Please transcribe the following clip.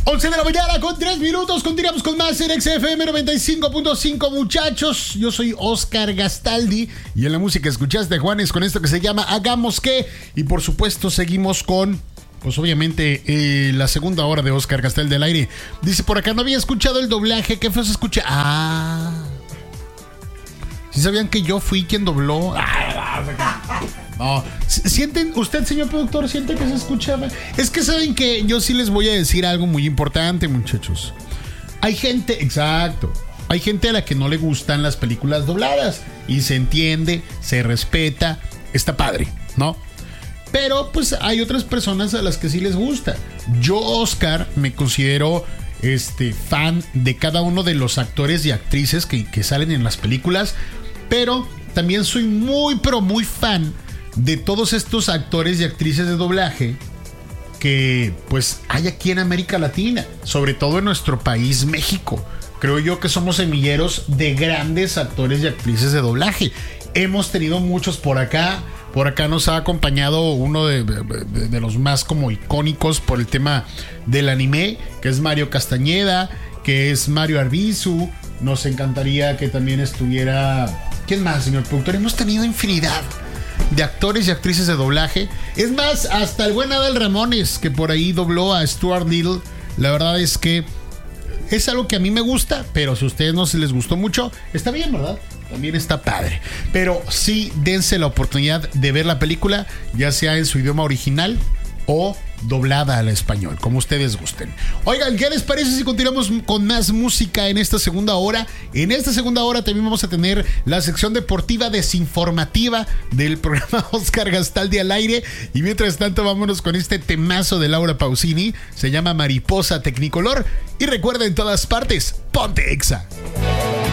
11 de la mañana con 3 minutos. Continuamos con más en XFM 95.5, muchachos. Yo soy Oscar Gastaldi y en la música escuchaste a Juanes con esto que se llama Hagamos Que. Y por supuesto seguimos con, pues obviamente, la segunda hora de Oscar Gastaldi al aire. Dice por acá, no había escuchado el doblaje. ¿Qué feo se escucha? ¿Sí sabían que yo fui quien dobló? No. ¿Sienten, usted, señor productor, siente que se escuchaba? Es que saben que yo sí les voy a decir algo muy importante, muchachos. Hay gente, exacto, hay gente a la que no le gustan las películas dobladas y se entiende, se respeta, está padre, ¿no? Pero pues hay otras personas a las que sí les gusta. Yo, Oscar, me considero fan de cada uno de los actores y actrices que salen en las películas, pero también soy muy, pero muy fan de todos estos actores y actrices de doblaje que pues hay aquí en América Latina, sobre todo en nuestro país, México. Creo yo que somos semilleros de grandes actores y actrices de doblaje. Hemos tenido muchos por acá. Por acá nos ha acompañado uno de los más como icónicos por el tema del anime, que es Mario Castañeda, que es Mario Arbizu. Nos encantaría que también estuviera... ¿Quién más, señor productor? Hemos tenido infinidad de actores y actrices de doblaje. Es más, hasta el buen Adal Ramones, que por ahí dobló a Stuart Little. La verdad es que es algo que a mí me gusta, pero si a ustedes no se les gustó mucho, está bien, ¿verdad? También está padre. Pero sí, dense la oportunidad de ver la película, ya sea en su idioma original o doblada al español, como ustedes gusten. Oigan, ¿qué les parece si continuamos con más música en esta segunda hora? En esta segunda hora también vamos a tener la sección deportiva desinformativa del programa Oscar Gastaldi al aire. Y mientras tanto, vámonos con este temazo de Laura Pausini. Se llama Mariposa Tecnicolor. Y recuerda, en todas partes, ponte Exa.